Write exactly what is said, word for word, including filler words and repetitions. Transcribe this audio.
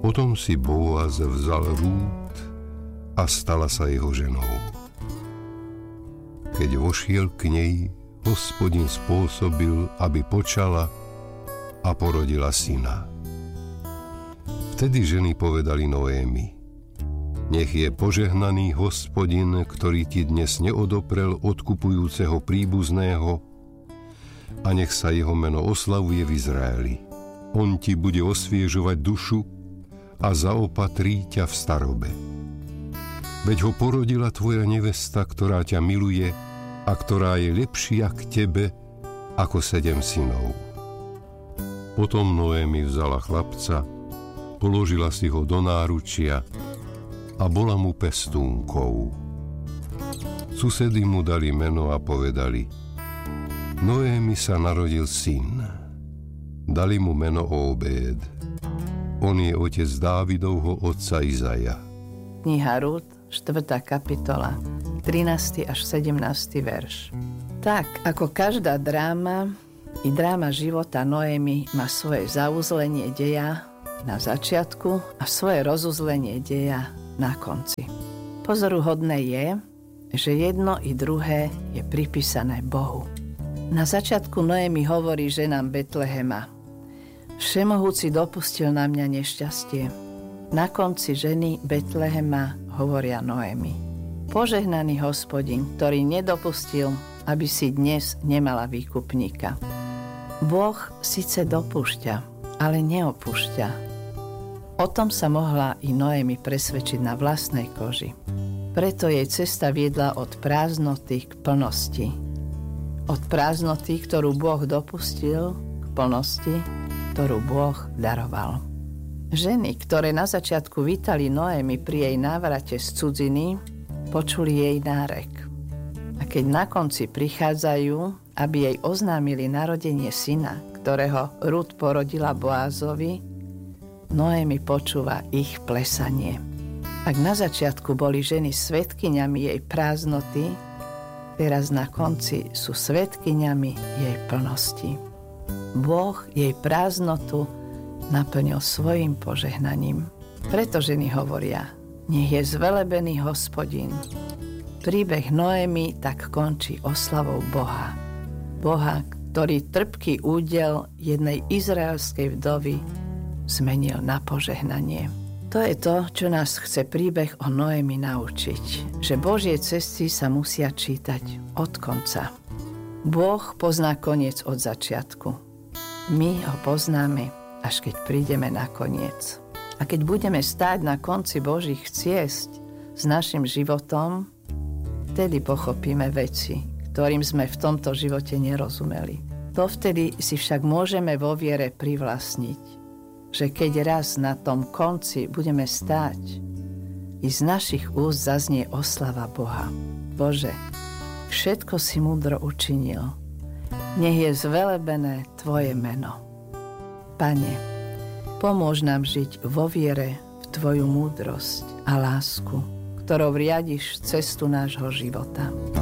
Potom si Boaz vzal Rút a stala sa jeho ženou. Keď vošiel k nej, Hospodin spôsobil, aby počala a porodila syna. Vtedy ženy povedali Noémi: Nech je požehnaný Hospodin, ktorý ti dnes neodoprel odkupujúceho príbuzného, a nech sa jeho meno oslavuje v Izraeli. On ti bude osviežovať dušu a zaopatrí ťa v starobe. Veď ho porodila tvoja nevesta, ktorá ťa miluje a ktorá je lepšia k tebe ako sedem synov. Potom Noémi vzala chlapca, položila si ho do náručia a bola mu pestúnkou. Susedy mu dali meno a povedali: Noémi sa narodil syn. Dali mu meno Óbéd. On je otec Dávidovho otca Izaja. Kniha Rút, štvrtá kapitola, trinásty až sedemnásty verš. Tak, ako každá dráma, i dráma života Noémi má svoje zauzlenie deja na začiatku a svoje rozuzlenie deja na konci. Pozoruhodné je, že jedno i druhé je pripísané Bohu. Na začiatku Noémi hovorí ženám Betlehema: Všemohúci dopustil na mňa nešťastie. Na konci ženy Betlehema hovoria Noémi: Požehnaný Hospodin, ktorý nedopustil, aby si dnes nemala výkupníka. Boh síce dopúšťa, ale neopúšťa. O tom sa mohla i Noémi presvedčiť na vlastnej koži. Preto jej cesta viedla od prázdnoty k plnosti. Od prázdnoty, ktorú Boh dopustil, k plnosti, ktorú Boh daroval. Ženy, ktoré na začiatku vítali Noémi pri jej návrate z cudziny, počuli jej nárek. A keď na konci prichádzajú, aby jej oznámili narodenie syna, ktorého Rút porodila Boázovi, Noémi počúva ich plesanie. Ak na začiatku boli ženy svedkyňami jej prázdnoty, teraz na konci sú svedkyňami jej plnosti. Boh jej prázdnotu naplnil svojim požehnaním. Preto ženy hovoria: Nech je zvelebený Hospodin. Príbeh Noémi tak končí oslavou Boha. Boha, ktorý trpký údel jednej izraelskej vdovy zmenil na požehnanie. To je to, čo nás chce príbeh o Noémi naučiť. Že Božie cesty sa musia čítať od konca. Boh pozná koniec od začiatku. My ho poznáme, až keď prídeme na koniec. A keď budeme stáť na konci Božích ciest s našim životom, vtedy pochopíme veci, ktorým sme v tomto živote nerozumeli. Dovtedy si však môžeme vo viere privlastniť, že keď raz na tom konci budeme stáť, i z našich úst zaznie oslava Boha. Bože, všetko si múdro učinil. Nech je zvelebené Tvoje meno. Pane, pomôž nám žiť vo viere v Tvoju múdrosť a lásku, ktorou riadiš cestu nášho života.